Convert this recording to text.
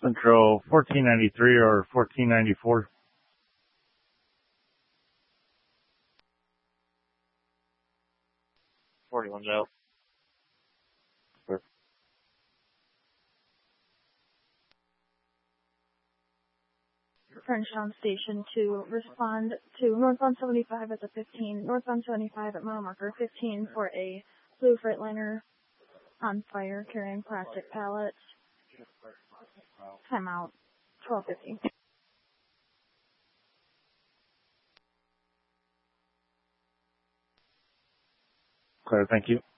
Central 1493 or 1494. Out. Frenchtown Station to respond to northbound 75 at the 15, northbound 75 at mile marker 15 for a blue Freightliner on fire carrying plastic pallets. Timeout 12:50. Clear, thank you.